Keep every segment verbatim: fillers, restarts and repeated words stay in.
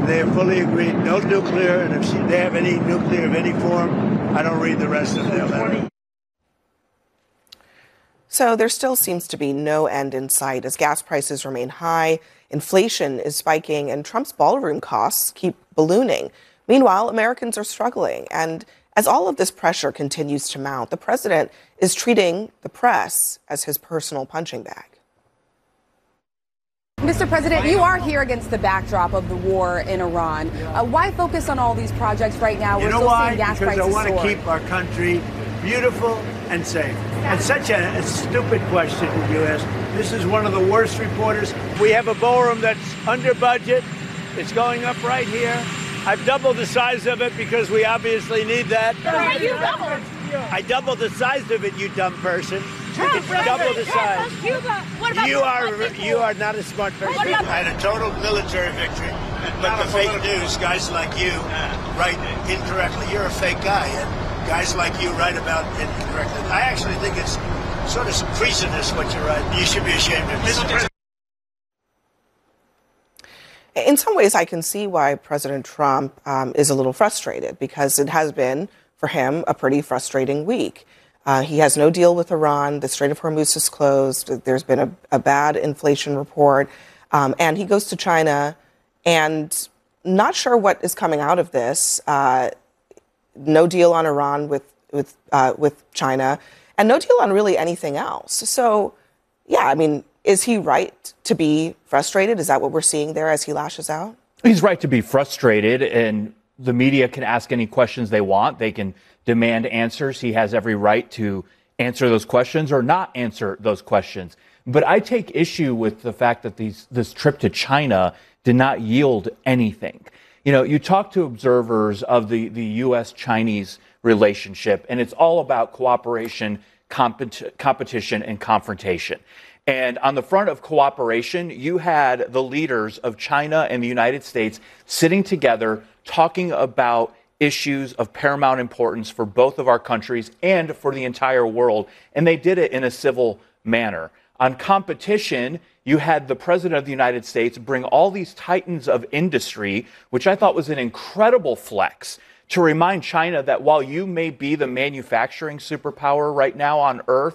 they have fully agreed no nuclear, and if she, they have any nuclear of any form, I don't read the rest of their letter. So there still seems to be no end in sight as gas prices remain high, inflation is spiking, and Trump's ballroom costs keep ballooning. Meanwhile, Americans are struggling, and as all of this pressure continues to mount, the president is treating the press as his personal punching bag. Mister President, you are here against the backdrop of the war in Iran. Uh, why focus on all these projects right now? You We're know still why? seeing gas because prices I want soar. to keep our country beautiful and safe. And such a, a stupid question that you asked. This is one of the worst reporters. We have a ballroom that's under budget. It's going up right here. I've doubled the size of it because we obviously need that. Right, you doubled. I doubled the size of it, you dumb person. Trump, Double the size. Cuba. What about You are you are not a smart person. What about- I had a total military victory, but the fake news, guys like you, write incorrectly. You're a fake guy, and guys like you write about it incorrectly. I actually think it's sort of treasonous what you write. You should be ashamed of yourself. In some ways, I can see why President Trump um, is a little frustrated, because it has been, for him, a pretty frustrating week. Uh, he has no deal with Iran. The Strait of Hormuz is closed. There's been a, a bad inflation report. Um, and he goes to China and not sure what is coming out of this. Uh, no deal on Iran with, with, uh, with China, and no deal on really anything else. So, yeah, I mean, is he right to be frustrated? Is that what we're seeing there as he lashes out? He's right to be frustrated, and the media can ask any questions they want. They can demand answers. He has every right to answer those questions or not answer those questions. But I take issue with the fact that these, this trip to China did not yield anything. You know, you talk to observers of the, the U S Chinese relationship, and it's all about cooperation, compet- competition, and confrontation. And on the front of cooperation, you had the leaders of China and the United States sitting together talking about issues of paramount importance for both of our countries and for the entire world. And they did it in a civil manner. On competition, you had the President of the United States bring all these titans of industry, which I thought was an incredible flex, to remind China that while you may be the manufacturing superpower right now on Earth,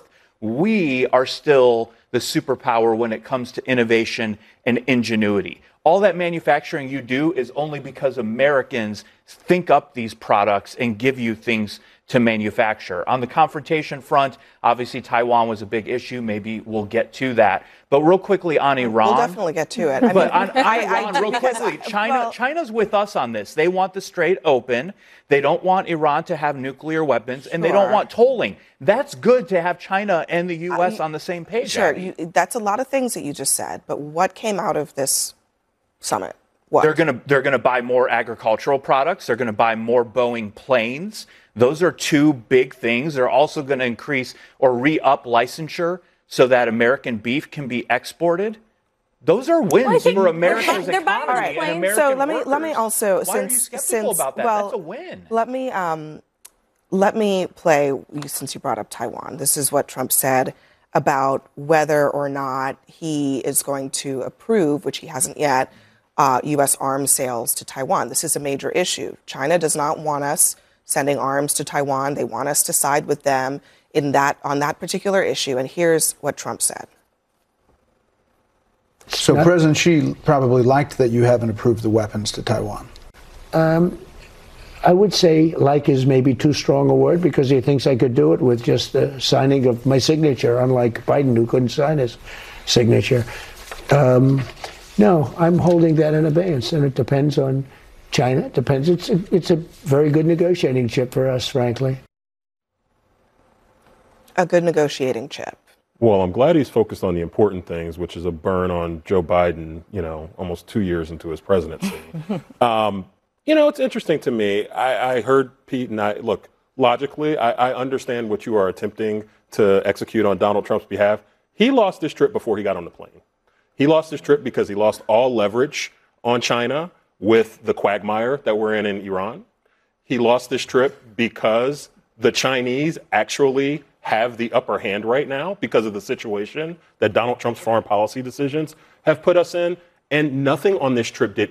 we are still the superpower when it comes to innovation and ingenuity. All that manufacturing you do is only because Americans think up these products and give you things to manufacture. On the confrontation front, obviously Taiwan was a big issue. Maybe we'll get to that. But real quickly on Iran. We'll definitely get to it. I but mean, on, on I, Iran, I, real quickly, China, well, China's with us on this. They want the strait open. They don't want Iran to have nuclear weapons, and they don't Sure. want tolling. That's good to have China and the U S I- on the same page. Sure, Abby. you, that's a lot of things that you just said. But what came out of this summit? What? They're going to they're going to buy more agricultural products. They're going to buy more Boeing planes. Those are two big things. They're also going to increase or re-up licensure so that American beef can be exported. Those are wins Well, I think for America's they're buying economy the planes. and American So let me workers. let me also Why since are you skeptical since about that? well That's a win. let me um let me play since you brought up Taiwan. This is what Trump said about whether or not he is going to approve, which he hasn't yet, uh, U S arms sales to Taiwan. This is a major issue. China does not want us sending arms to Taiwan. They want us to side with them in that on that particular issue. And here's what Trump said. So President Xi probably liked that you haven't approved the weapons to Taiwan. Um, I would say like is maybe too strong a word, because he thinks I could do it with just the signing of my signature, unlike Biden, who couldn't sign his signature. Um, no, I'm holding that in abeyance, and it depends on China. It depends. It's a, it's a very good negotiating chip for us, frankly. A good negotiating chip. Well, I'm glad he's focused on the important things, which is a burn on Joe Biden, you know, almost two years into his presidency. um, you know, it's interesting to me. I, I heard Pete and I, look, logically, I, I understand what you are attempting to execute on Donald Trump's behalf. He lost this trip before he got on the plane. He lost this trip because he lost all leverage on China with the quagmire that we're in in Iran. He lost this trip because the Chinese actually have the upper hand right now because of the situation that Donald Trump's foreign policy decisions have put us in. And nothing on this trip did